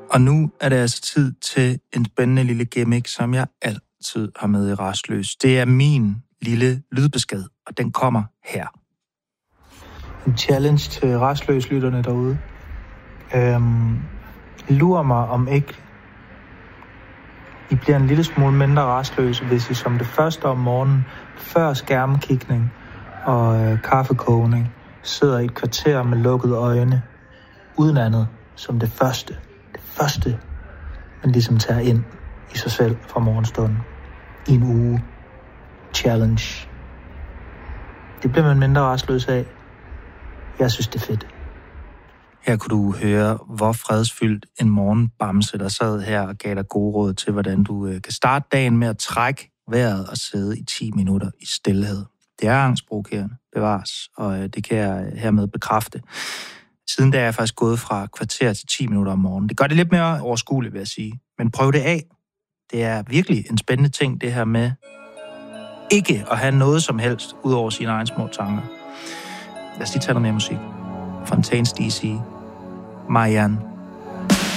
Og nu er det altså tid til en spændende lille gimmick, som jeg altid har med i Rastløs. Det er min lille lydbesked, og den kommer her. En challenge til Rastløs-lytterne derude. Lurer mig, om ikke I bliver en lille smule mindre rastløse, hvis I som det første om morgenen, før skærmkigning og kaffekogning, sidder i et kvarter med lukkede øjne, uden andet, som det første, man ligesom tager ind i sig selv fra morgenstunden. I en uge. Challenge. Det bliver man mindre rastløs af. Jeg synes, det er fedt. Her kunne du høre, hvor fredsfyldt en morgenbamse, der sad her og gav dig gode råd til, hvordan du kan starte dagen med at trække vejret og sidde i 10 minutter i stilhed. Det er angstprovokerende, bevares, og det kan jeg hermed bekræfte. Siden da er jeg faktisk gået fra kvarter til 10 minutter om morgenen. Det gør det lidt mere overskueligt, vil jeg sige. Men prøv det af. Det er virkelig en spændende ting, det her med ikke at have noget som helst, ud over sine egne små tanker. Lad os lige tage noget mere musik. Fontaines DC. Marianne.